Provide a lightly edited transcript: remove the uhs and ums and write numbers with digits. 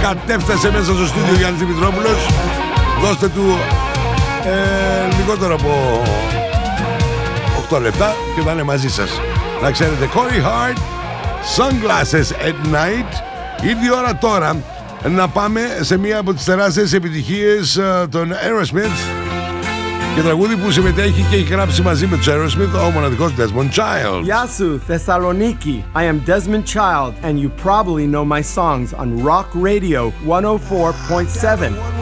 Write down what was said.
κατέφτασε μέσα στο στούντιο Γιάννης Δημητρόπουλος. Δώστε του λιγότερο από 8 λεπτά και θα είναι μαζί σας. Να ξέρετε, Corey Hart, Sunglasses at Night. Ήρθε η ώρα τώρα να πάμε σε μία από τις τεράστιες επιτυχίες των Aerosmith και τραγούδι που συμμετέχει και έχει γράψει μαζί με τους Aerosmith ο μοναδικός Desmond Child. Γεια σου, Θεσσαλονίκη. I am Desmond Child and you probably know my songs on Rock Radio 104.7.